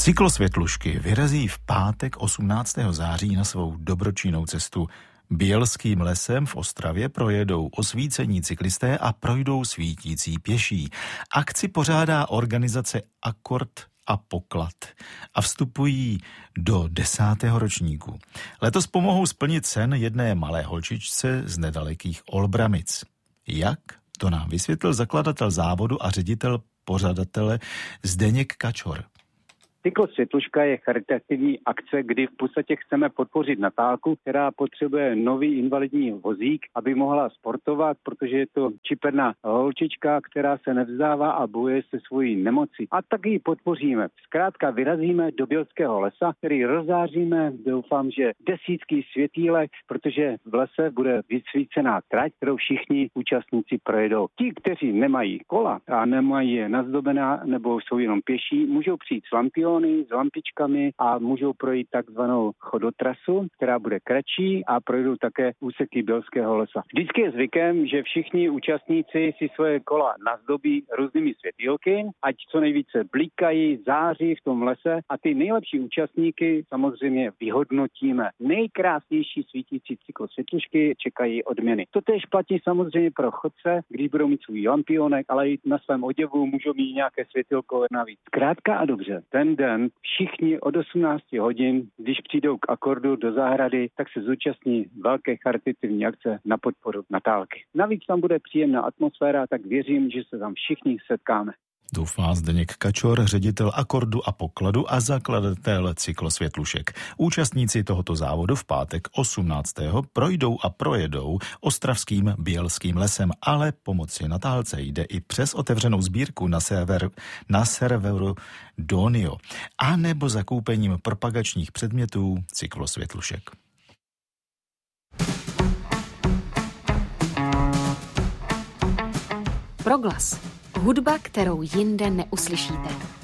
Cyklosvětlušky vyrazí v pátek 18. září na svou dobročinnou cestu. Bělským lesem v Ostravě projedou osvícení cyklisté a projdou svítící pěší. Akci pořádá organizace Akord a Poklad a vstupují do 10. ročníku. Letos pomohou splnit sen jedné malé holčičce z nedalekých Olbramic. Jak? To nám vysvětlil zakladatel závodu a ředitel pořadatele Zdeněk Kačor. Cyklosvětluška je charitativní akce, kdy v podstatě chceme podpořit Natálku, která potřebuje nový invalidní vozík, aby mohla sportovat, protože je to čiperná holčička, která se nevzdává a bojuje se svojí nemocí. A tak ji podpoříme. Zkrátka vyrazíme do Bělského lesa, který rozzáříme, doufám, že desítky světýlek, protože v lese bude vysvícená trať, kterou všichni účastníci projedou. Ti, kteří nemají kola a nemají je nazdobená nebo jsou jenom pěší, můžou přijít s lampiony, s lampičkami a můžou projít takzvanou chodotrasu, která bude kratší a projdou také úseky Bělského lesa. Vždycky je zvykem, že všichni účastníci si svoje kola nazdobí různými světýlky, ať co nejvíce blikají, září v tom lese a ty nejlepší účastníky samozřejmě vyhodnotíme. Nejkrásnější svítící cyklosvětlušky čekají odměny. To též platí samozřejmě pro chodce, když budou mít svůj lampionek, ale i na svém oděvu můžou mít nějaké světýlko navíc. Zkrátka a dobře, ten den všichni od 18 hodin, když přijdou k Akordu do zahrady, tak se zúčastní velké charitativní akce na podporu Natálky. Navíc tam bude příjemná atmosféra, tak věřím, že se tam všichni setkáme. Doufá Zdeněk Kačor, ředitel Akordu a Pokladu a zakladatel cyklosvětlušek. Účastníci tohoto závodu v pátek 18. projdou a projedou ostravským Bělským lesem, ale pomoci Natálce jde i přes otevřenou sbírku na serveru Donio a nebo zakoupením propagačních předmětů cyklosvětlušek. Proglas. Hudba, kterou jinde neuslyšíte.